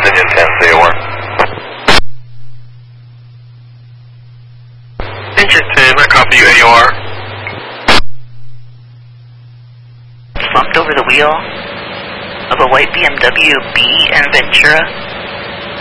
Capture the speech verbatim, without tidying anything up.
Engine ten, zero one. Engine ten, I copy you, A O R. Slumped over the wheel of a white B M W B in Ventura.